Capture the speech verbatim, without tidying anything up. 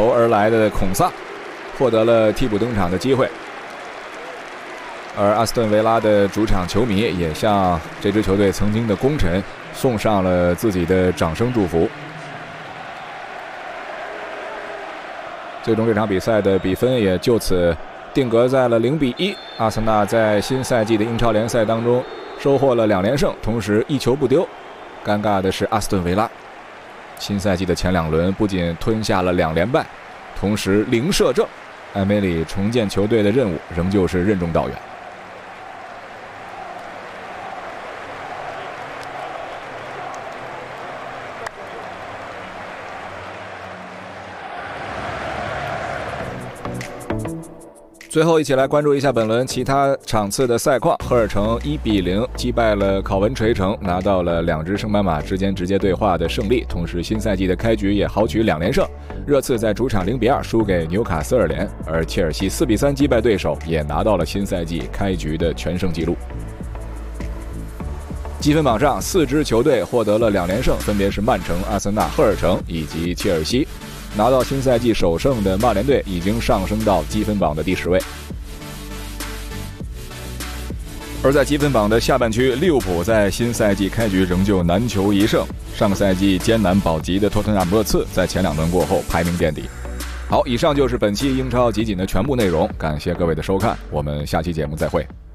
流而来的孔萨获得了替补登场的机会，而阿斯顿维拉的主场球迷也向这支球队曾经的功臣送上了自己的掌声祝福。最终这场比赛的比分也就此定格在了零比一。阿森纳在新赛季的英超联赛当中收获了两连胜，同时一球不丢。尴尬的是阿斯顿维拉，新赛季的前两轮不仅吞下了两连败，同时零射正。埃梅里重建球队的任务仍旧是任重道远。最后一起来关注一下本轮其他场次的赛况。赫尔城一比零击败了考文垂城，拿到了两支圣班马之间直接对话的胜利，同时新赛季的开局也豪取两连胜。热刺在主场零比二输给纽卡斯尔联，而切尔西四比三击败对手，也拿到了新赛季开局的全胜纪录。积分榜上四支球队获得了两连胜，分别是曼城、阿森纳、赫尔城以及切尔西。拿到新赛季首胜的曼联队已经上升到积分榜的第十位。而在积分榜的下半区，利物浦在新赛季开局仍旧难求一胜，上个赛季艰难保级的托特纳姆热刺在前两轮过后排名垫底。好，以上就是本期英超集锦的全部内容，感谢各位的收看，我们下期节目再会。